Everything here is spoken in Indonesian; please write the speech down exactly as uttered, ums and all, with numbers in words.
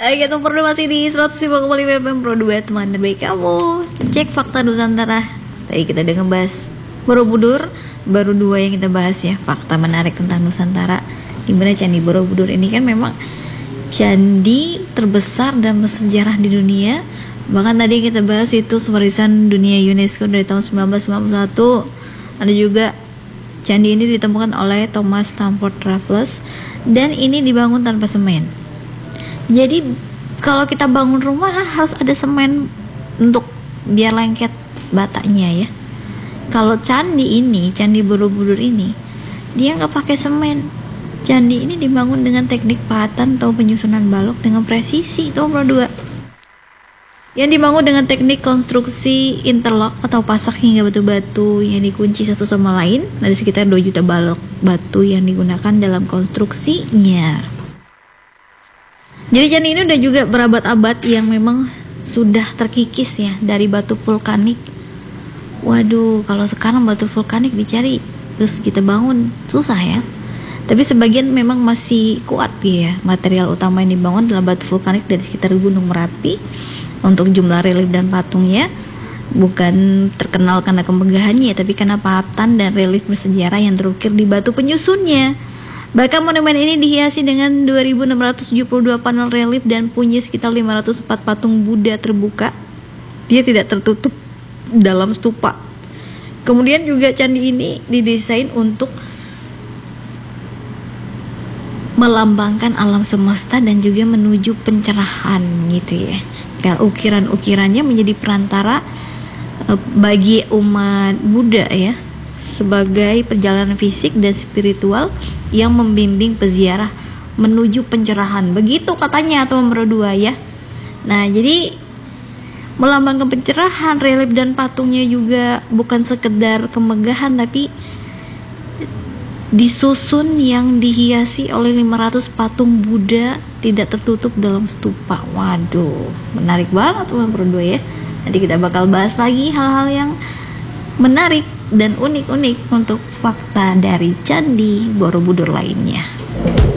Oke, itu perlu masih di seratus lima koma lima F M Pro dua, teman terbaik kamu. Cek fakta Nusantara. Tadi kita udah ngebahas Borobudur, baru dua yang kita bahas ya, fakta menarik tentang Nusantara. Dimana Candi Borobudur ini kan memang candi terbesar dan bersejarah di dunia. Bahkan tadi kita bahas itu warisan dunia UNESCO dari tahun sembilan belas sembilan puluh satu. Ada juga candi ini ditemukan oleh Thomas Stamford Raffles dan ini dibangun tanpa semen. Jadi kalau kita bangun rumah kan harus ada semen untuk biar lengket batanya ya. Kalau candi ini, Candi Borobudur ini, dia nggak pakai semen. Candi ini dibangun dengan teknik pahatan atau penyusunan balok dengan presisi, itu nomor dua. Yang dibangun dengan teknik konstruksi interlock atau pasak hingga batu-batu yang dikunci satu sama lain. Ada sekitar dua juta balok batu yang digunakan dalam konstruksinya. Jadi candi ini udah juga berabad-abad yang memang sudah terkikis ya dari batu vulkanik. Waduh, kalau sekarang batu vulkanik dicari terus kita bangun susah ya. Tapi sebagian memang masih kuat ya. Material utama yang dibangun adalah batu vulkanik dari sekitar Gunung Merapi. Untuk jumlah relief dan patungnya bukan terkenal karena kemegahannya, tapi karena pahatan dan relief bersejarah yang terukir di batu penyusunnya. Bahkan monumen ini dihiasi dengan dua ribu enam ratus tujuh puluh dua panel relief dan punya sekitar lima ratus empat patung Buddha terbuka. Dia tidak tertutup dalam stupa. Kemudian juga candi ini didesain untuk melambangkan alam semesta dan juga menuju pencerahan gitu ya. Karena ukiran-ukirannya menjadi perantara bagi umat Buddha ya, sebagai perjalanan fisik dan spiritual yang membimbing peziarah menuju pencerahan. Begitu katanya atau nomor dua ya. Nah, jadi melambangkan pencerahan, relief dan patungnya juga bukan sekedar kemegahan tapi disusun yang dihiasi oleh lima ratus patung Buddha tidak tertutup dalam stupa. Waduh, menarik banget nomor dua ya. Nanti kita bakal bahas lagi hal-hal yang menarik dan unik-unik untuk fakta dari Candi Borobudur lainnya.